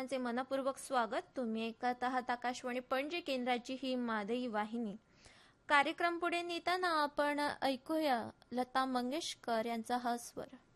सर्वांचे मनपूर्वक स्वागत. तुम्ही ऐकत आहात आकाशवाणी पणजी केंद्राची ही मादई वाहिनी. कार्यक्रम पुढे नेताना आपण ऐकूया लता मंगेशकर यांचा हा स्वर.